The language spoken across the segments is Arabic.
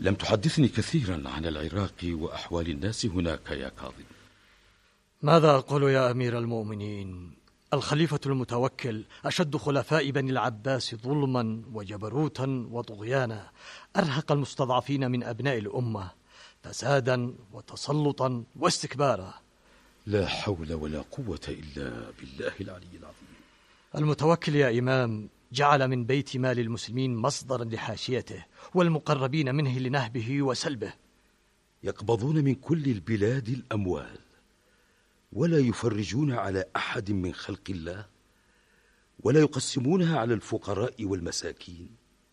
لم تحدثني كثيرا عن العراق وأحوال الناس هناك يا كاظم. ماذا أقول يا أمير المؤمنين؟ الخليفة المتوكل أشد خلفاء بني العباس ظلما وجبروتا وطغيانا، أرهق المستضعفين من أبناء الأمة فسادا وتسلطا واستكبارا. لا حول ولا قوة إلا بالله العلي العظيم. المتوكل يا إمام جعل من بيت مال المسلمين مصدرا لحاشيته والمقربين منه لنهبه وسلبه. يقبضون من كل البلاد الأموال ولا يفرجون على أحد من خلق الله، ولا يقسمونها على الفقراء والمساكين.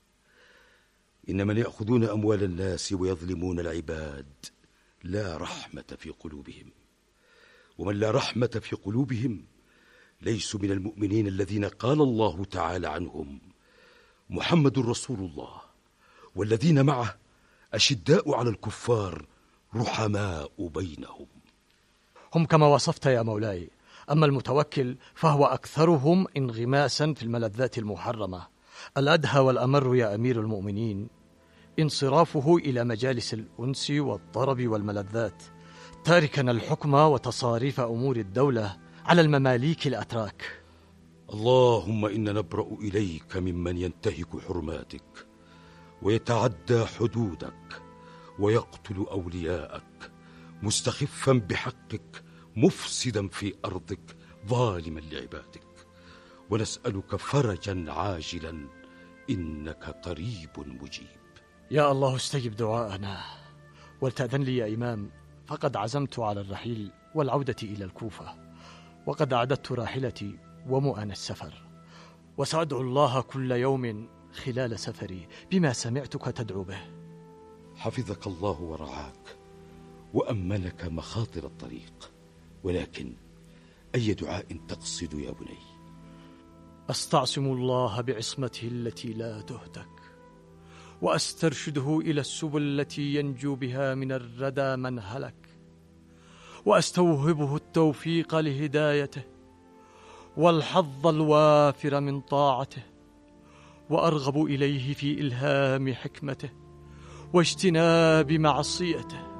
إن من يأخذون أموال الناس ويظلمون العباد لا رحمة في قلوبهم، ومن لا رحمة في قلوبهم ليسوا من المؤمنين الذين قال الله تعالى عنهم: محمد رسول الله والذين معه أشداء على الكفار رحماء بينهم. هم كما وصفت يا مولاي، أما المتوكل فهو أكثرهم انغماسا في الملذات المحرمة. الأدهى والأمر يا أمير المؤمنين انصرافه إلى مجالس الأنس والطرب والملذات، تاركا الحكم وتصاريف أمور الدولة على المماليك الأتراك. اللهم إنا نبرأ إليك ممن ينتهك حرماتك ويتعدى حدودك ويقتل أولياءك، مستخفا بحقك، مفسدا في أرضك، ظالما لعبادك. ونسألك فرجا عاجلا إنك قريب مجيب. يا الله استجب دعاءنا، ولتأذن لي يا إمام، فقد عزمت على الرحيل والعودة إلى الكوفة، وقد أعددت راحلتي ومؤن السفر، وسأدعو الله كل يوم خلال سفري بما سمعتك تدعو به. حفظك الله ورعاك وأمنك مخاطر الطريق، ولكن أي دعاء تقصد يا بني؟ أستعصم الله بعصمته التي لا تهتك، وأسترشده إلى السبل التي ينجو بها من الردى من هلك، وأستوهبه التوفيق لهدايته والحظ الوافر من طاعته، وأرغب إليه في إلهام حكمته واجتناب معصيته.